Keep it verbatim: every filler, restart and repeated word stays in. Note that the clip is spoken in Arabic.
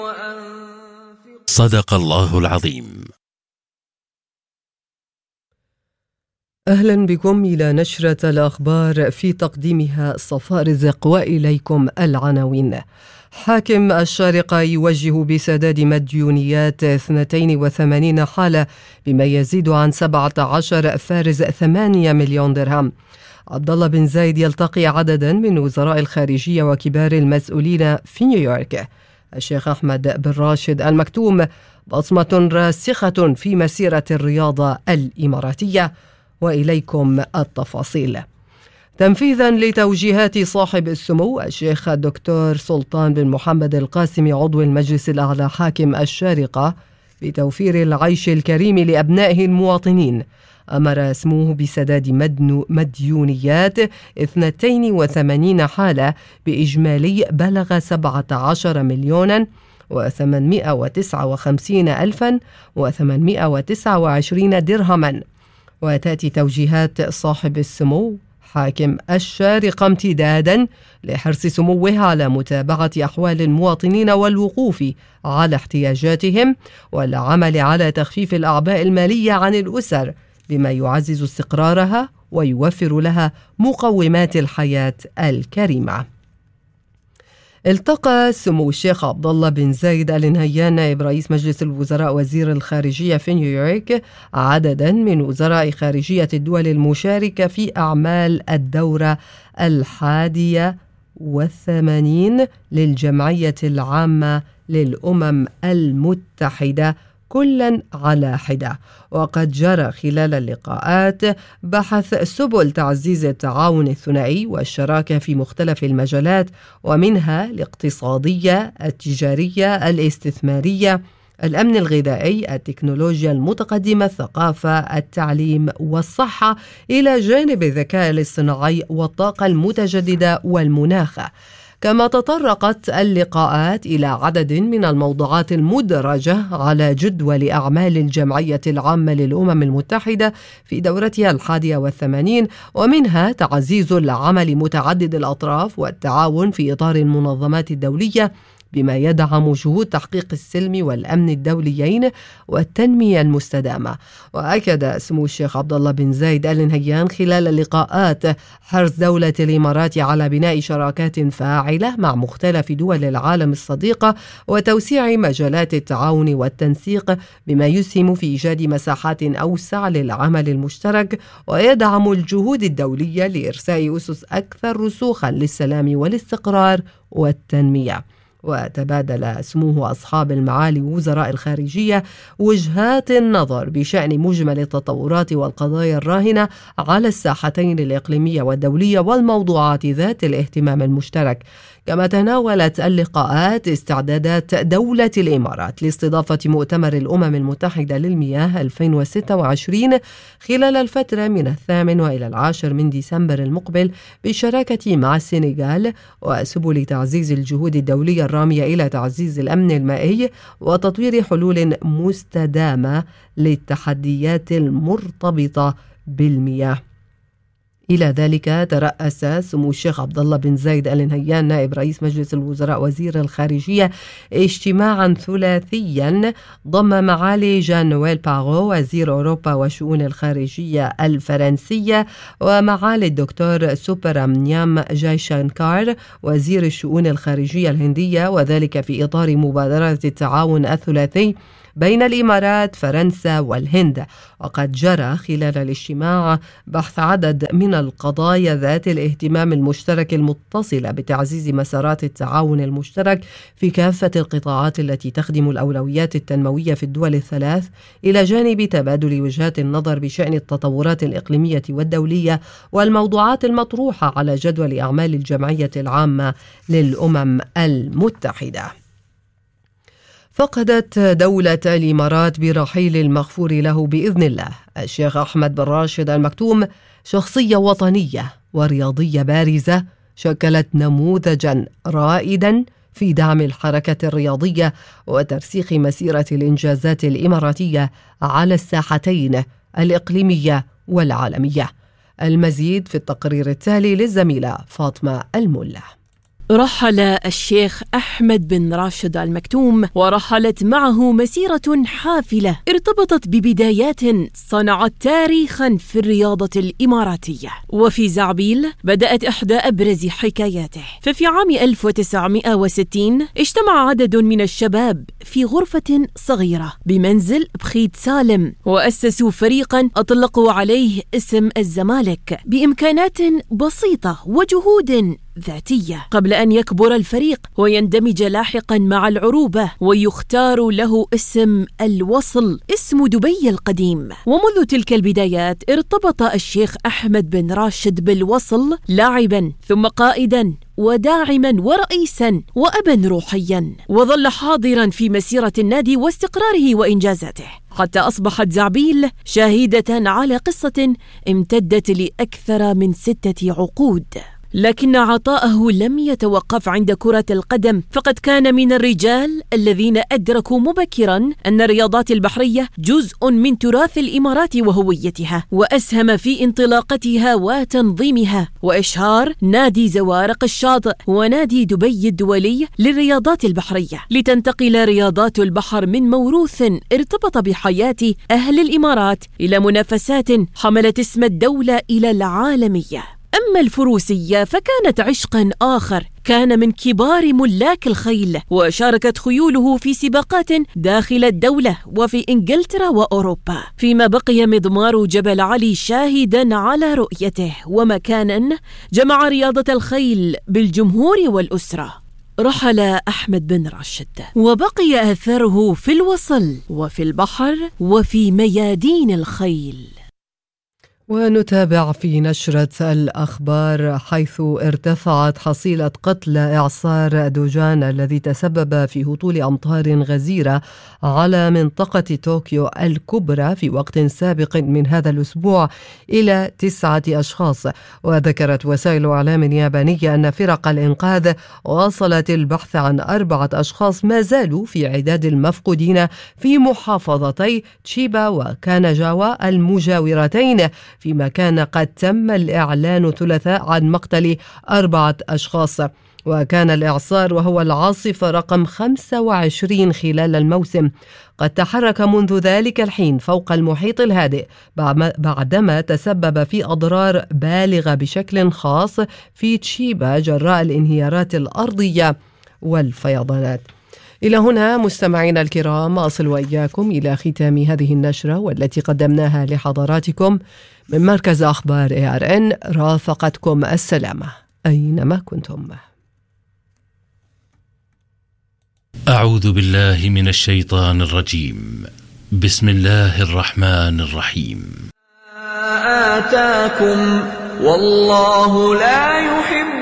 صدق الله العظيم. أهلا بكم إلى نشرة الأخبار في تقديمها صفاء رزق، وإليكم العناوين. حاكم الشارقة يوجه بسداد مديونيات اثنتين وثمانين حالة بما يزيد عن سبعة عشر فارز ثمانية مليون درهم. عبد الله بن زايد يلتقي عددا من وزراء الخارجية وكبار المسؤولين في نيويورك. الشيخ أحمد بن راشد المكتوم بصمة راسخة في مسيرة الرياضة الإماراتية، وإليكم التفاصيل. تنفيذا لتوجيهات صاحب السمو الشيخ الدكتور سلطان بن محمد القاسم عضو المجلس الأعلى حاكم الشارقة بتوفير العيش الكريم لأبنائه المواطنين، أمر سموه بسداد مديونيات اثنتين وثمانين حالة بإجمالي بلغ سبعة عشر مليون وثمانمائة وتسعة وخمسين ألفا وثمانمائة وتسعة وعشرين درهما. وتأتي توجيهات صاحب السمو حاكم الشارقة امتدادا لحرص سموه على متابعة أحوال المواطنين والوقوف على احتياجاتهم والعمل على تخفيف الأعباء المالية عن الأسر بما يعزز استقرارها ويوفر لها مقومات الحياة الكريمة. التقى سمو الشيخ عبد الله بن زايد آل نهيان نائب رئيس مجلس الوزراء وزير الخارجية في نيويورك عددا من وزراء خارجية الدول المشاركة في أعمال الدورة الحادية والثمانين للجمعية العامة للأمم المتحدة كلا على حدة. وقد جرى خلال اللقاءات بحث سبل تعزيز التعاون الثنائي والشراكة في مختلف المجالات، ومنها الاقتصادية، التجارية، الاستثمارية، الأمن الغذائي، التكنولوجيا المتقدمة، الثقافة، التعليم والصحة، إلى جانب الذكاء الاصطناعي والطاقة المتجددة والمناخ. كما تطرقت اللقاءات إلى عدد من الموضوعات المدرجة على جدول أعمال الجمعية العامة للأمم المتحدة في دورتها الحادية والثمانين، ومنها تعزيز العمل متعدد الأطراف والتعاون في إطار المنظمات الدولية بما يدعم جهود تحقيق السلم والأمن الدوليين والتنمية المستدامة. وأكد سمو الشيخ عبد الله بن زايد آل نهيان خلال اللقاءات حرص دولة الإمارات على بناء شراكات فاعلة مع مختلف دول العالم الصديقة وتوسيع مجالات التعاون والتنسيق بما يسهم في إيجاد مساحات أوسع للعمل المشترك ويدعم الجهود الدولية لإرساء أسس أكثر رسوخا للسلام والاستقرار والتنمية. وتبادل سموه أصحاب المعالي وزراء الخارجية وجهات النظر بشأن مجمل التطورات والقضايا الراهنة على الساحتين الإقليمية والدولية والموضوعات ذات الاهتمام المشترك. كما تناولت اللقاءات استعدادات دولة الإمارات لاستضافة مؤتمر الأمم المتحدة للمياه ألفين وستة وعشرين خلال الفترة من الثامن وإلى العاشر من ديسمبر المقبل بالشراكة مع السنغال، وسبل تعزيز الجهود الدولية الرامية إلى تعزيز الأمن المائي وتطوير حلول مستدامة للتحديات المرتبطة بالمياه. إلى ذلك ترأس سمو الشيخ عبد الله بن زايد آل نهيان نائب رئيس مجلس الوزراء وزير الخارجية اجتماعا ثلاثيا ضم معالي جان نويل باغو وزير أوروبا وشؤون الخارجية الفرنسية ومعالي الدكتور سوبرامنيام جايشانكار وزير الشؤون الخارجية الهندية، وذلك في إطار مبادرة التعاون الثلاثي بين الإمارات، فرنسا والهند. وقد جرى خلال الاجتماع بحث عدد من القضايا ذات الاهتمام المشترك المتصلة بتعزيز مسارات التعاون المشترك في كافة القطاعات التي تخدم الأولويات التنموية في الدول الثلاث، إلى جانب تبادل وجهات النظر بشأن التطورات الإقليمية والدولية والموضوعات المطروحة على جدول أعمال الجمعية العامة للأمم المتحدة. فقدت دولة الإمارات برحيل المغفور له بإذن الله الشيخ أحمد بن راشد المكتوم شخصية وطنية ورياضية بارزة شكلت نموذجا رائدا في دعم الحركة الرياضية وترسيخ مسيرة الإنجازات الإماراتية على الساحتين الإقليمية والعالمية. المزيد في التقرير التالي للزميلة فاطمة الملا. رحل الشيخ أحمد بن راشد آل مكتوم، ورحلت معه مسيرة حافلة ارتبطت ببدايات صنعت تاريخا في الرياضة الإماراتية. وفي زعبيل بدأت إحدى أبرز حكاياته. ففي عام ألف وتسعمائة وستين اجتمع عدد من الشباب في غرفة صغيرة بمنزل بخيت سالم، وأسسوا فريقا أطلقوا عليه اسم الزمالك بإمكانات بسيطة وجهود ذاتية، قبل أن يكبر الفريق ويندمج لاحقا مع العروبة ويختار له اسم الوصل، اسم دبي القديم. ومنذ تلك البدايات ارتبط الشيخ أحمد بن راشد بالوصل لاعبا ثم قائدا وداعما ورئيسا وأبا روحيا، وظل حاضرا في مسيرة النادي واستقراره وإنجازاته، حتى أصبحت زعبيل شاهدة على قصة امتدت لأكثر من ستة عقود. لكن عطاءه لم يتوقف عند كرة القدم، فقد كان من الرجال الذين أدركوا مبكرا أن الرياضات البحرية جزء من تراث الإمارات وهويتها، وأسهم في انطلاقتها وتنظيمها وإشهار نادي زوارق الشاطئ ونادي دبي الدولي للرياضات البحرية، لتنتقل رياضات البحر من موروث ارتبط بحياة أهل الإمارات إلى منافسات حملت اسم الدولة إلى العالمية. أما الفروسية فكانت عشقا آخر، كان من كبار ملاك الخيل، وشاركت خيوله في سباقات داخل الدولة وفي إنجلترا وأوروبا، فيما بقي مضمار جبل علي شاهدا على رؤيته ومكانا جمع رياضة الخيل بالجمهور والأسرة. رحل أحمد بن راشد وبقي أثره في الوصل وفي البحر وفي ميادين الخيل. ونتابع في نشرة الأخبار، حيث ارتفعت حصيلة قتلى إعصار دوجان الذي تسبب في هطول أمطار غزيرة على منطقة طوكيو الكبرى في وقت سابق من هذا الأسبوع إلى تسعة أشخاص. وذكرت وسائل إعلام يابانية أن فرق الإنقاذ واصلت البحث عن أربعة أشخاص ما زالوا في عداد المفقودين في محافظتي تشيبا وكاناجاوا المجاورتين، فيما كان قد تم الإعلان ثلاثاء عن مقتل أربعة أشخاص. وكان الإعصار وهو العاصفة رقم خمسة وعشرين خلال الموسم قد تحرك منذ ذلك الحين فوق المحيط الهادئ، بعدما تسبب في أضرار بالغة بشكل خاص في تشيبا جراء الانهيارات الأرضية والفيضانات. إلى هنا مستمعينا الكرام أصل وإياكم إلى ختام هذه النشرة والتي قدمناها لحضراتكم من مركز أخبار إيه آر إن. رافقتكم السلامة أينما كنتم. أعوذ بالله من الشيطان الرجيم. بسم الله الرحمن الرحيم. آتاكم والله لا يحب